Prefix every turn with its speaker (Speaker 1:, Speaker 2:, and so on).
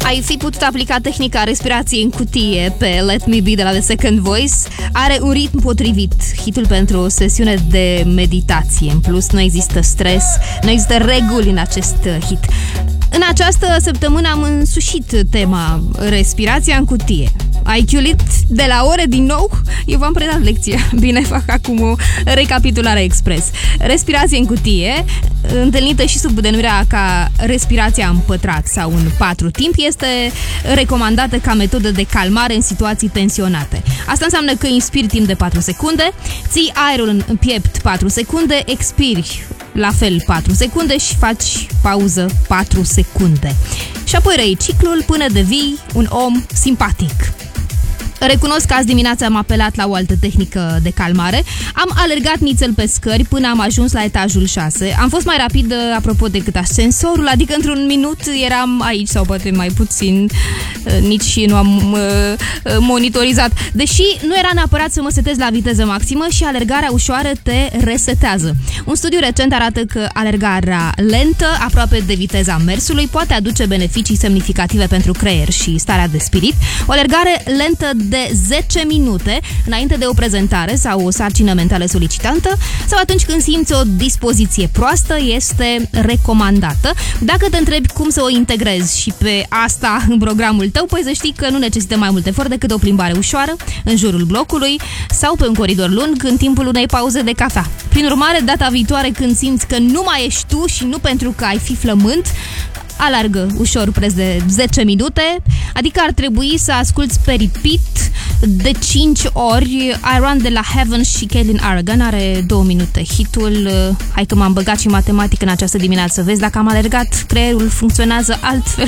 Speaker 1: Ai fi putut aplica tehnica respirației în cutie pe Let Me Be de la The Second Voice. Are un ritm potrivit, hitul pentru o sesiune de meditație. În plus, nu există stres, nu există reguli în acest hit. În această săptămână am însușit tema respirația în cutie. Ai chiulit de la ore din nou? Eu v-am predat lecția. Bine, fac acum o recapitulare expres. Respirație în cutie, întâlnită și sub denumirea ca respirația în pătrat sau în 4 timp, este recomandată ca metodă de calmare în situații tensionate. Asta înseamnă că inspiri timp de 4 secunde, ții aerul în piept 4 secunde, expiri la fel 4 secunde și faci pauză 4 secunde. Și apoi reiei ciclul până devii un om simpatic. Recunosc că azi dimineața am apelat la o altă tehnică de calmare. Am alergat nițel pe scări până am ajuns la etajul 6. Am fost mai rapid, apropo, decât ascensorul, adică într-un minut eram aici, sau poate mai puțin, nici nu am monitorizat. Deși nu era neapărat să mă setez la viteză maximă și alergarea ușoară te resetează. Un studiu recent arată că alergarea lentă, aproape de viteza mersului, poate aduce beneficii semnificative pentru creier și starea de spirit. O alergare lentă de 10 minute înainte de o prezentare sau o sarcină mentală solicitantă sau atunci când simți o dispoziție proastă este recomandată. Dacă te întrebi cum să o integrezi și pe asta în programul tău, păi să știi că nu necesită mai mult efort decât o plimbare ușoară în jurul blocului sau pe un coridor lung în timpul unei pauze de cafea. Prin urmare, data viitoare când simți că nu mai ești tu și nu pentru că ai fi flământ, alargă ușor preț de 10 minute, adică ar trebui să asculți pe repeat de 5 ori I Run de la Heaven și Caitlin Aragon. Are 2 minute hitul. Hai că m-am băgat și matematică în această dimineață. Vezi, dacă am alergat, creierul funcționează altfel.